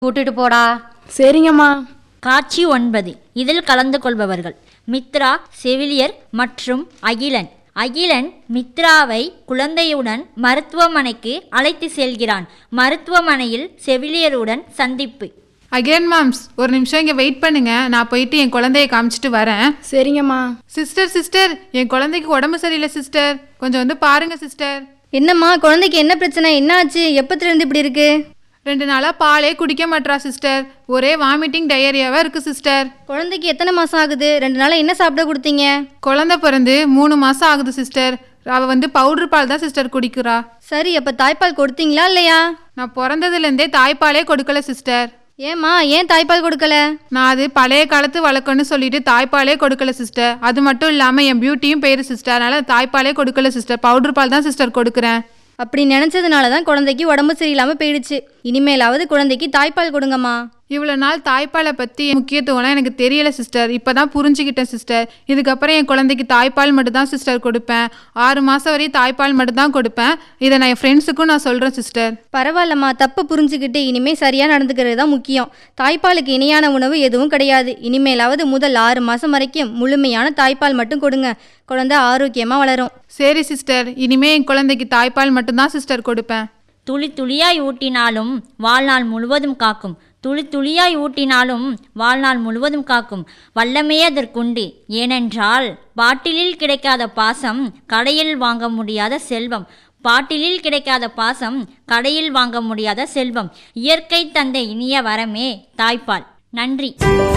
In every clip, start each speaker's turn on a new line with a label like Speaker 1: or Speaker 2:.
Speaker 1: கூட்டிட்டு போடா.
Speaker 2: சரிங்கம்மா.
Speaker 3: காட்சி 9. இதில் கலந்து கொள்பவர்கள் மித்ரா, செவிலியர் மற்றும் அகிலன். அகிலன் மித்ராவை குழந்தையுடன் மருத்துவமனைக்கு அழைத்து செல்கிறான். மருத்துவமனையில் செவிலியருடன் சந்திப்பு.
Speaker 4: அகைன் மாம்ஸ், ஒரு நிமிஷம் இங்கே வெயிட் பண்ணுங்க, நான் போயிட்டு என் குழந்தைய காமிச்சிட்டு வரேன்.
Speaker 2: சரிங்கம்மா.
Speaker 4: சிஸ்டர் என் குழந்தைக்கு உடம்பு சரியில்லை சிஸ்டர், கொஞ்சம் வந்து பாருங்க சிஸ்டர்.
Speaker 1: என்னம்மா குழந்தைக்கு என்ன பிரச்சனை, என்னாச்சு, எப்பத்திலிருந்து இப்படி இருக்கு?
Speaker 4: 2 நாளாக பாலே குடிக்க மாட்டா சிஸ்டர், ஒரே வாமிட்டிங் டயரியாவாக இருக்குது சிஸ்டர்.
Speaker 1: குழந்தைக்கு எத்தனை மாதம் ஆகுது? 2 நாளாக என்ன சாப்பிட கொடுத்தீங்க?
Speaker 4: குழந்தை பிறந்து 3 மாதம் ஆகுது சிஸ்டர். அவள் வந்து பவுடர் பால் தான் சிஸ்டர் குடிக்கிறா.
Speaker 1: சரி, அப்போ தாய்ப்பால் கொடுத்தீங்களா இல்லையா?
Speaker 4: நான் பிறந்ததுலேருந்தே தாய்ப்பாலே கொடுக்கல சிஸ்டர்.
Speaker 1: ஏம்மா ஏன் தாய்ப்பால் கொடுக்கல?
Speaker 4: நான் அது பழைய காலத்து வழக்கம்னு சொல்லிட்டு தாய்ப்பாலே கொடுக்கல சிஸ்டர். அது மட்டும் இல்லாமல் என் பியூட்டியும் போயிரு சிஸ்டர், அதனால் தாய்ப்பாலே கொடுக்கல சிஸ்டர், பவுடர் பால் தான் சிஸ்டர் கொடுக்குறேன்.
Speaker 1: அப்படி நினச்சதுனால தான் குழந்தைக்கு உடம்பு சரியில்லாமல் போயிடுச்சு. இனிமேலாவது குழந்தைக்கு தாய்ப்பால் கொடுங்கம்மா.
Speaker 4: இவ்வளோ நாள் தாய்ப்பாலை பற்றி முக்கியத்துவம்லாம் எனக்கு தெரியல சிஸ்டர், இப்போ தான் புரிஞ்சுக்கிட்டேன் சிஸ்டர். இதுக்கப்புறம் என் குழந்தைக்கு தாய்ப்பால் மட்டும் தான் சிஸ்டர் கொடுப்பேன். 6 மாதம் வரையும் தாய்ப்பால் மட்டும் தான் கொடுப்பேன். இதை நான் என் ஃப்ரெண்ட்ஸுக்கும் நான் சொல்கிறேன் சிஸ்டர்.
Speaker 1: பரவாயில்லம்மா, தப்பு புரிஞ்சுக்கிட்டு இனிமேல் சரியாக நடந்துக்கிறது தான் முக்கியம். தாய்ப்பாலுக்கு இணையான உணவு எதுவும் கிடையாது. இனிமேலாவது முதல் 6 மாதம் வரைக்கும் முழுமையான தாய்ப்பால் மட்டும் கொடுங்க. குழந்தை ஆரோக்கியமாக வளரும்.
Speaker 4: சரி சிஸ்டர், இனிமேல் என் குழந்தைக்கு தாய்ப்பால் மட்டும்தான் சிஸ்டர் கொடுப்பேன்.
Speaker 3: துளி துளியாய் ஊட்டினாலும் வாழ்நாள் முழுவதும் காக்கும். துளி துளியாய் ஊட்டினாலும் வாழ்நாள் முழுவதும் காக்கும் வல்லமே அதற்குண்டு. ஏனென்றால் பாட்டிலில் கிடைக்காத பாசம் கடையில் வாங்க முடியாத செல்வம். பாட்டிலில் கிடைக்காத பாசம் கடையில் வாங்க முடியாத செல்வம். இயற்கை தந்த இனிய வரமே தாய்ப்பால். நன்றி.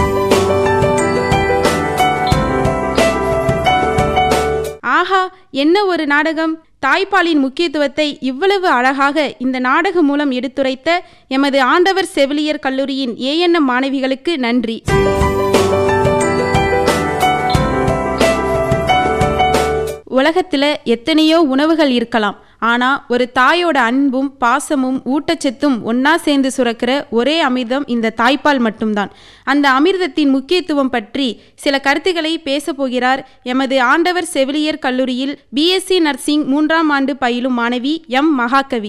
Speaker 5: ஆஹா, என்ன ஒரு நாடகம்! தாய்ப்பாலின் முக்கியத்துவத்தை இவ்வளவு அழகாக இந்த நாடகம் மூலம் எடுத்துரைத்த எமது ஆண்டவர் செவிலியர் கல்லூரியின் ஏஎன்எம் மாணவிகளுக்கு நன்றி. உலகத்தில் எத்தனையோ உணவுகள் இருக்கலாம், ஆனால் ஒரு தாயோட அன்பும் பாசமும் ஊட்டச்சத்தும் ஒன்றா சேர்ந்து சுரக்கிற ஒரே அமிர்தம் இந்த தாய்ப்பால் மட்டும்தான். அந்த அமிர்தத்தின் முக்கியத்துவம் பற்றி சில கருத்துக்களை பேசப்போகிறார் எமது ஆண்டவர் செவிலியர் கல்லூரியில் பிஎஸ்சி நர்சிங் 3ஆம் ஆண்டு பயிலும் மாணவி எம் மகாகவி.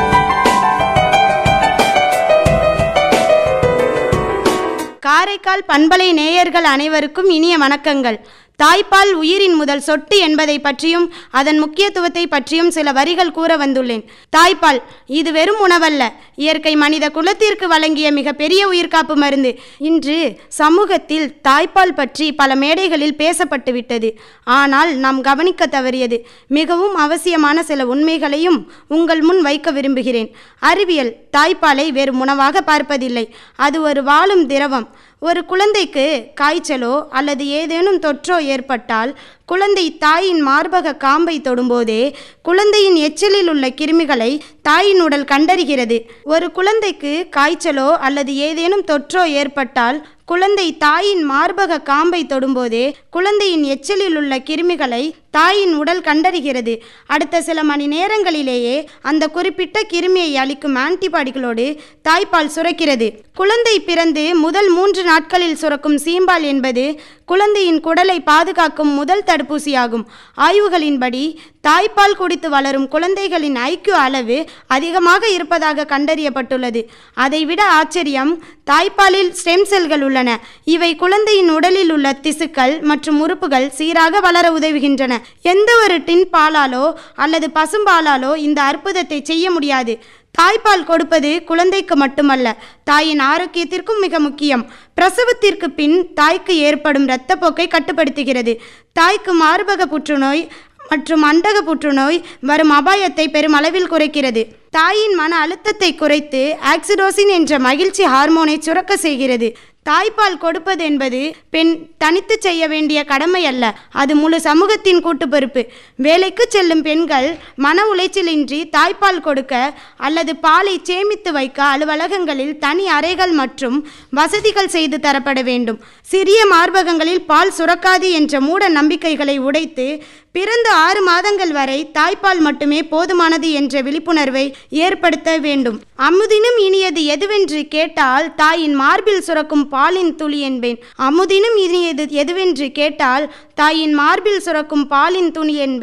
Speaker 6: காரைக்கால் பண்பலை நேயர்கள் அனைவருக்கும் இனிய வணக்கங்கள். தாய்ப்பால் உயிரின் முதல் சொட்டு என்பதை பற்றியும் அதன் முக்கியத்துவத்தை பற்றியும் சில வரிகள் கூற வந்துள்ளேன். தாய்ப்பால் இது வெறும் உணவல்ல, இயற்கை மனித குலத்திற்கு வழங்கிய மிகப்பெரிய உயிர்காப்பு மருந்து. இன்று சமூகத்தில் தாய்ப்பால் பற்றி பல மேடைகளில் பேசப்பட்டு விட்டது. ஆனால் நாம் கவனிக்க தவறியது மிகவும் அவசியமான சில உண்மைகளையும் உங்கள் முன் வைக்க விரும்புகிறேன். அறிவியல் தாய்ப்பாலை வெறும் உணவாக பார்ப்பதில்லை, அது ஒரு வாழும் திரவம். ஒரு குழந்தைக்கு காய்ச்சலோ அல்லது ஏதேனும் தொற்றோ ஏற்பட்டால் குழந்தை தாயின் மார்பக காம்பை தொடும்போதே குழந்தையின் எச்சிலில் உள்ள கிருமிகளை தாயின் உடல் கண்டறிகிறது. ஒரு குழந்தைக்கு காய்ச்சலோ அல்லது ஏதேனும் தொற்றோ ஏற்பட்டால் குழந்தை தாயின் மார்பக காம்பை தொடும்போதே குழந்தையின் எச்சிலில் உள்ள கிருமிகளை தாயின் உடல் கண்டறிகிறது. அடுத்த சில மணி நேரங்களிலேயே அந்த குறிப்பிட்ட கிருமியை அளிக்கும் ஆன்டிபாடிகளோடு தாய்ப்பால் சுரக்கிறது. குழந்தை பிறந்து முதல் 3 நாட்களில் சுரக்கும் சீம்பால் என்பது குழந்தையின் குடலை பாதுகாக்கும் முதல் தடுப்பூசியாகும். ஆய்வுகளின்படி தாய்ப்பால் குடித்து வளரும் குழந்தைகளின் ஐக்யூ அளவு அதிகமாக இருப்பதாக கண்டறியப்பட்டுள்ளது. அதைவிட ஆச்சரியம், தாய்ப்பாலில் ஸ்டெம் செல்கள் உள்ளன. இவை குழந்தையின் உடலில் உள்ள திசுக்கள் மற்றும் உறுப்புகள் சீராக வளர உதவுகின்றன. எந்த ஒரு டின் பாலாலோ அல்லது பசும்பாலாலோ இந்த அற்புதத்தை செய்ய முடியாது. தாய்ப்பால் கொடுப்பது குழந்தைக்கு மட்டுமல்ல, தாயின் ஆரோக்கியத்திற்கும் மிக முக்கியம். பிரசவத்திற்கு பின் தாய்க்கு ஏற்படும் இரத்தப்போக்கை கட்டுப்படுத்துகிறது. தாய்க்கு மார்பக புற்றுநோய் மற்றும் அண்டக புற்றுநோய் வரும் அபாயத்தை பெருமளவில் குறைக்கிறது. தாயின் மன அழுத்தத்தை குறைத்து ஆக்சிடோசின் என்ற மகிழ்ச்சி ஹார்மோனை சுரக்க செய்கிறது. தாய்ப்பால் கொடுப்பது என்பது பெண் தனித்து செய்ய வேண்டிய கடமை அல்ல, அது முழு சமூகத்தின் கூட்டு பொறுப்பு. வேலைக்கு செல்லும் பெண்கள் மன உளைச்சலின்றி தாய்ப்பால் கொடுக்க அல்லது பாலை சேமித்து வைக்க அலுவலகங்களில் தனி அறைகள் மற்றும் வசதிகள் செய்து தரப்பட வேண்டும். சிறிய மார்பகங்களில் பால் சுரக்காது என்ற மூட நம்பிக்கைகளை உடைத்து பிறந்து 6 மாதங்கள் வரை தாய்ப்பால் மட்டுமே போதுமானது என்ற விழிப்புணர்வை ஏற்படுத்த வேண்டும். அமுதினும் இனியது எதுவென்று கேட்டால் தாயின் மார்பில் சுரக்கும் பாலின் துளி என்பேன். அமுதினும் இனியது எதுவென்று கேட்டால் தாயின் மார்பில் சுரக்கும் பாலின் துளி என்பேன்.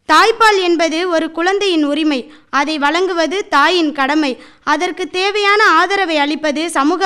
Speaker 6: தாய்ப்பால் என்பது ஒரு குழந்தையின் உரிமை. அதை வழங்குவது தாயின் கடமை. அதற்கு தேவையான ஆதரவை அளிப்பது சமூக